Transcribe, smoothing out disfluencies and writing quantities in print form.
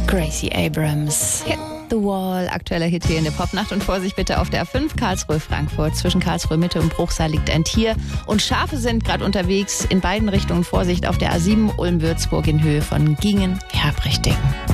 Gracie Abrams. Hit the Wall, aktueller Hit hier in der Popnacht. Und Vorsicht bitte auf der A5 Karlsruhe-Frankfurt. Zwischen Karlsruhe-Mitte und Bruchsal liegt ein Tier. Und Schafe sind gerade unterwegs. In beiden Richtungen Vorsicht auf der A7 Ulm-Würzburg in Höhe von Gingen-Herbrichting.